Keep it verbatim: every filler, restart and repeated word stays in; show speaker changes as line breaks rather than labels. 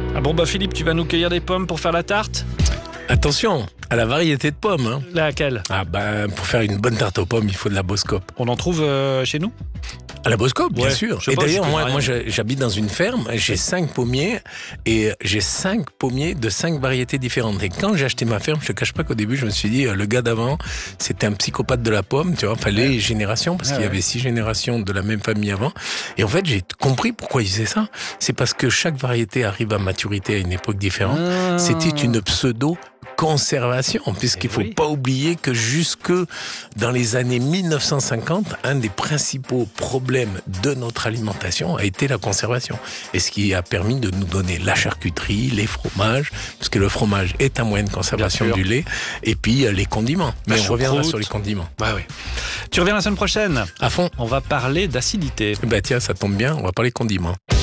Ah bon bah Philippe, tu vas nous cueillir des pommes pour faire la tarte?
Attention à la variété de pommes. Hein.
Laquelle?
Ah bah, pour faire une bonne tarte aux pommes, il faut de la Boscope.
On en trouve euh, chez nous?
À la Boscope, bien
Ouais,
sûr.
je sais
Et
pas,
d'ailleurs,
je
moi,
connais
moi
rien.
je- j'habite dans une ferme, j'ai cinq pommiers et j'ai cinq pommiers de cinq variétés différentes. Et quand j'ai acheté ma ferme, je te cache pas qu'au début, je me suis dit, euh, le gars d'avant, c'était un psychopathe de la pomme, tu vois. Enfin, les
Ouais.
générations, parce
Ouais,
qu'il y
ouais.
avait six générations de la même famille avant. Et en fait, j'ai compris pourquoi il faisait ça. C'est parce que chaque variété arrive à maturité à une époque différente.
Ah.
C'était une pseudo conservation, puisqu'il
Eh
faut
oui.
pas oublier que jusque dans les années mille neuf cent cinquante, un des principaux problèmes de notre alimentation a été la conservation. Et ce qui a permis de nous donner la charcuterie, les fromages, parce que le fromage est un moyen de conservation
Bien sûr.
du lait, et puis euh, les condiments. Mais
La
on reviendra
choucroute.
sur les condiments.
Ouais, ouais. Tu reviens la semaine prochaine?
À fond.
On va parler d'acidité.
Bah tiens, ça tombe bien, on va parler condiments.